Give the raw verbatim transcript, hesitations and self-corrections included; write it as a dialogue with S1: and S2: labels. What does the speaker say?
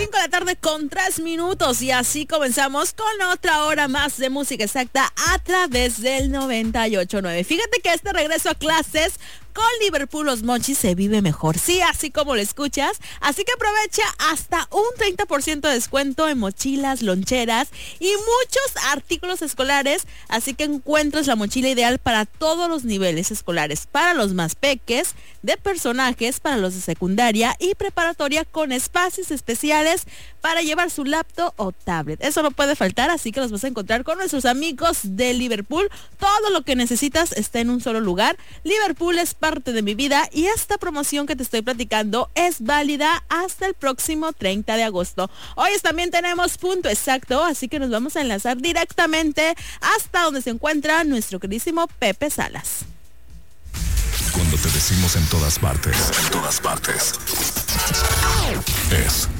S1: cinco de la tarde con tres minutos y así comenzamos con otra hora más de música exacta a través del noventa y ocho punto nueve. Fíjate que este regreso a clases con Liverpool Los Mochis se vive mejor, sí, así como lo escuchas, así que aprovecha hasta un treinta por ciento de descuento en mochilas, loncheras y muchos artículos escolares, así que encuentras la mochila ideal para todos los niveles escolares, para los más peques, de personajes, para los de secundaria y preparatoria con espacios especiales para llevar su laptop o tablet. Eso no puede faltar, así que los vas a encontrar con nuestros amigos de Liverpool. Todo lo que necesitas está en un solo lugar. Liverpool es parte de mi vida y esta promoción que te estoy platicando es válida hasta el próximo treinta de agosto. Hoy también tenemos punto exacto, así que nos vamos a enlazar directamente hasta donde se encuentra nuestro queridísimo Pepe Salas.
S2: Cuando te decimos en todas partes, en todas partes, es